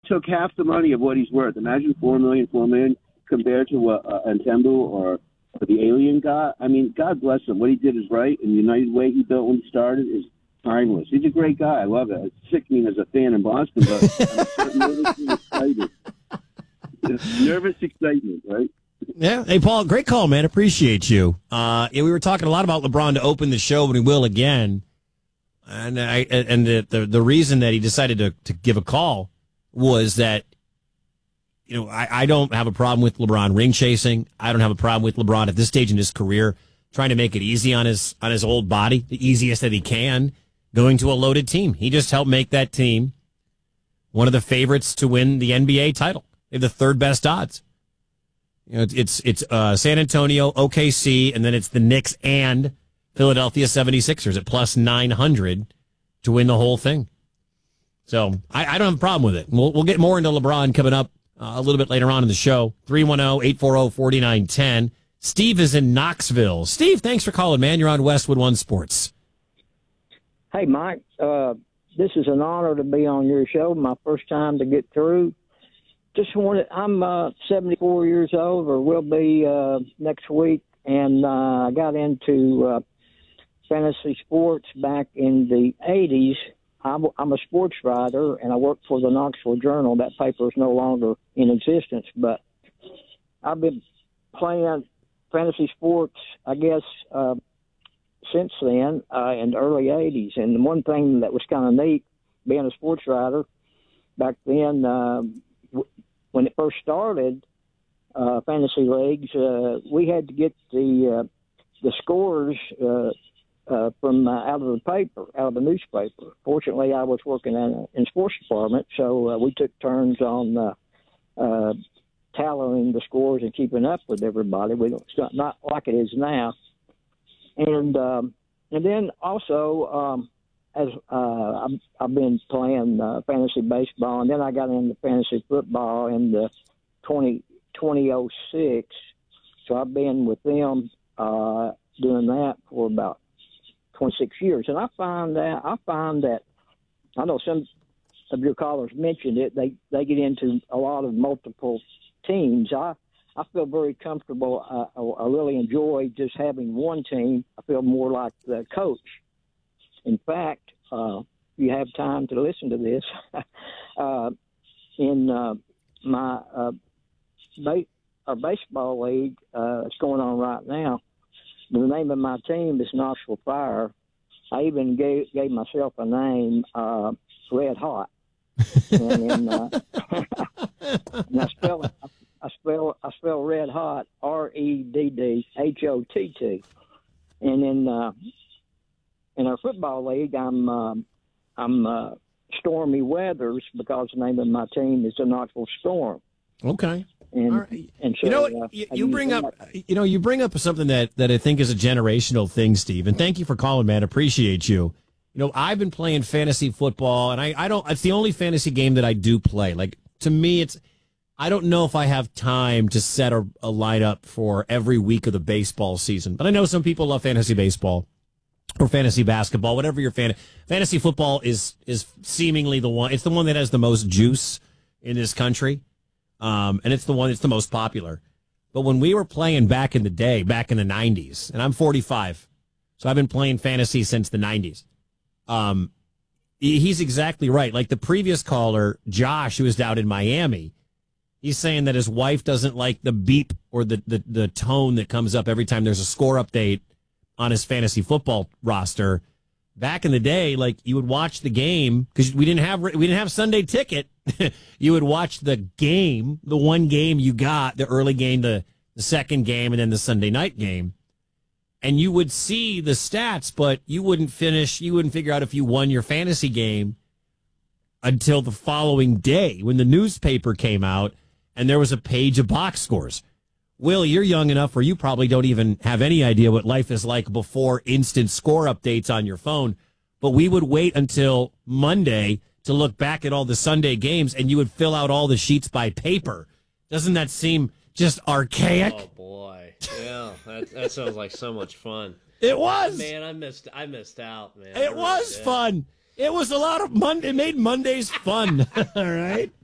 took half the money of what he's worth. Imagine $4 million compared to what Antembu or the alien got. I mean, God bless him. What he did is right, and the United Way he built when he started is timeless. He's a great guy. I love it. It's sickening as a fan in Boston, but I'm nervously excited. Nervous excitement, right? Yeah. Hey, Paul, great call, man. Appreciate you. Yeah, we were talking a lot about LeBron to open the show, but he will again. And the reason that he decided to give a call was that, I don't have a problem with LeBron ring chasing. I don't have a problem with LeBron at this stage in his career trying to make it easy on his old body, the easiest that he can, going to a loaded team. He just helped make that team one of the favorites to win the NBA title. They have the third best odds. It's San Antonio, OKC, and then it's the Knicks and Philadelphia 76ers at plus 900 to win the whole thing. So I don't have a problem with it. We'll get more into LeBron coming up a little bit later on in the show. 310-840-4910. Steve is in Knoxville. Steve, thanks for calling, man. You're on Westwood One Sports. Hey, Mike. This is an honor to be on your show. My first time to get through. I'm 74 years old, or will be next week, and I got into fantasy sports back in the 80s. I'm a sports writer, and I work for the Knoxville Journal. That paper is no longer in existence, but I've been playing fantasy sports, I guess, since then, in the early 80s. And the one thing that was kind of neat, being a sports writer, back then, when it first started, fantasy leagues, we had to get the scores from out of the paper, out of the newspaper. Fortunately, I was working in sports department, so we took turns on tallying the scores and keeping up with everybody. It's not like it is now. And then also, as I've been playing fantasy baseball, and then I got into fantasy football in the 2006. So I've been with them doing that for about 26 years, and I find that I know some of your callers mentioned it. They get into a lot of multiple teams. I feel very comfortable. I really enjoy just having one team. I feel more like the coach. In fact, if you have time to listen to this, in my our baseball league that's going on right now, the name of my team is Knoxville Fire. I even gave myself a name, Red Hot, and I spell Red Hot REDDHOTT, and in our football league, I'm Stormy Weathers because the name of my team is the Knoxville Storm. Okay. And, all right. And so, you know what? You bring up something that I think is a generational thing, Steve. And thank you for calling, man. Appreciate you. I've been playing fantasy football, and it's the only fantasy game that I do play. Like, to me, I don't know if I have time to set a lineup for every week of the baseball season. But I know some people love fantasy baseball or fantasy basketball, whatever your fantasy football is seemingly the one. It's the one that has the most juice in this country. And it's the most popular. But when we were playing back in the day, back in the 90s, and I'm 45, so I've been playing fantasy since the 90s. He's exactly right. Like the previous caller, Josh, who was down in Miami, he's saying that his wife doesn't like the beep or the tone that comes up every time there's a score update on his fantasy football roster. Back in the day, like you would watch the game because we didn't have Sunday Ticket. You would watch the game, the one game you got, the early game, the second game, and then the Sunday night game. And you would see the stats, but you wouldn't figure out if you won your fantasy game until the following day when the newspaper came out and there was a page of box scores. Will, you're young enough where you probably don't even have any idea what life is like before instant score updates on your phone. But we would wait until Monday to look back at all the Sunday games, and you would fill out all the sheets by paper. Doesn't that seem just archaic? Oh, boy. Yeah, that sounds like so much fun. It was. Man, I missed out, man. It was fun. It was a lot of Monday. It made Mondays fun. All right.